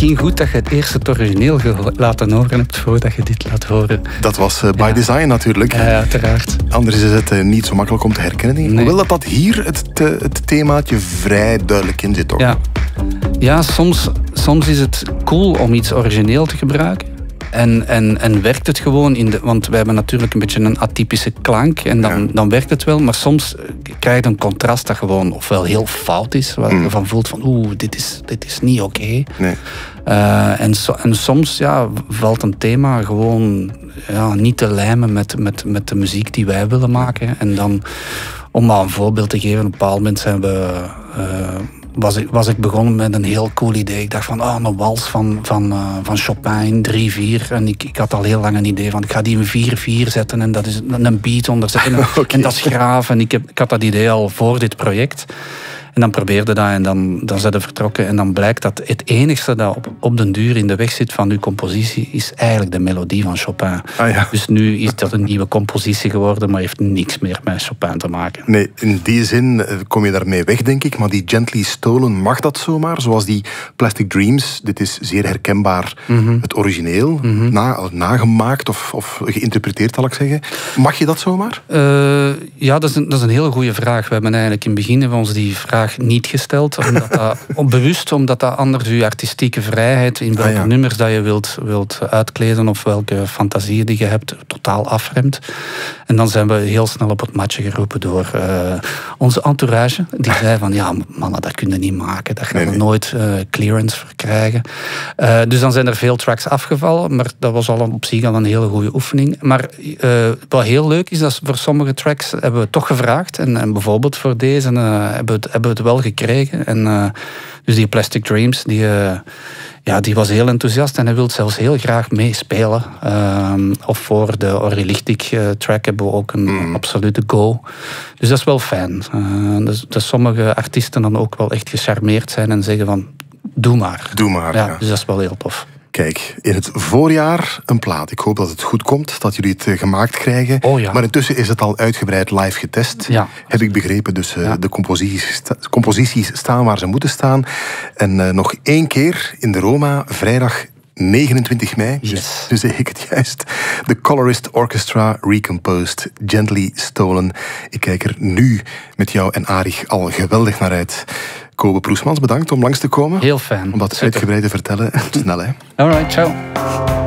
misschien goed dat je het eerst het origineel laten horen hebt voordat je dit laat horen. Dat was by design natuurlijk. Ja, uiteraard. Anders is het niet zo makkelijk om te herkennen. Nee. Hoewel dat hier het themaatje vrij duidelijk in zit, toch? Ja, soms is het cool om iets origineel te gebruiken. En werkt het gewoon want wij hebben natuurlijk een beetje een atypische klank en dan werkt het wel, maar soms krijg je een contrast dat gewoon ofwel heel fout is, waar je van voelt van dit is niet oké. Nee. En soms valt een thema gewoon niet te lijmen met de muziek die wij willen maken. En dan, om maar een voorbeeld te geven, op een bepaald moment zijn we... was ik begonnen met een heel cool idee. Ik dacht van, een wals van Chopin, 3/4. En ik had al heel lang een idee van, ik ga die in 4/4 zetten en dat is een beat onderzetten. Okay. En dat is graaf. En ik had dat idee al voor dit project. En dan probeerde dat en dan zijn we vertrokken. En dan blijkt dat het enigste dat op den duur in de weg zit van uw compositie is eigenlijk de melodie van Chopin. Dus nu is dat een nieuwe compositie geworden, maar heeft niks meer met Chopin te maken. Nee, in die zin kom je daarmee weg, denk ik. Maar die Gently Stolen, mag dat zomaar? Zoals die Plastic Dreams, dit is zeer herkenbaar het origineel, nagemaakt of geïnterpreteerd, zal ik zeggen. Mag je dat zomaar? Dat is een hele goede vraag. We hebben eigenlijk in het begin van ons die vraag niet gesteld. Bewust, omdat dat anders uw artistieke vrijheid in welke nummers dat je wilt uitkleden of welke fantasieën die je hebt totaal afremt. En dan zijn we heel snel op het matje geroepen door onze entourage. Die zei van, mannen, dat kun je niet maken. Daar gaan we nooit clearance voor krijgen. Dus dan zijn er veel tracks afgevallen, maar dat was al op zich al een hele goede oefening. Maar wat heel leuk is, dat voor sommige tracks hebben we toch gevraagd. En bijvoorbeeld voor deze hebben we het wel gekregen. En dus die Plastic Dreams, die was heel enthousiast en hij wil zelfs heel graag meespelen. Of voor de Orilichtig track hebben we ook een absolute go. Dus dat is wel fijn. Dus sommige artiesten dan ook wel echt gecharmeerd zijn en zeggen van, doe maar. Dus dat is wel heel tof. Kijk, in het voorjaar een plaat. Ik hoop dat het goed komt, dat jullie het gemaakt krijgen. Maar intussen is het al uitgebreid live getest. Heb ik begrepen. Dus de composities staan waar ze moeten staan. En nog 1 keer in de Roma, vrijdag 29 mei. Yes. Dus zeg ik het juist. The Colorist Orchestra Recomposed, Gently Stolen. Ik kijk er nu met jou en Arich al geweldig naar uit. Kobe Proesmans, bedankt om langs te komen. Heel fijn. Om dat uitgebreid te vertellen. Snel, hè. Alright, ciao.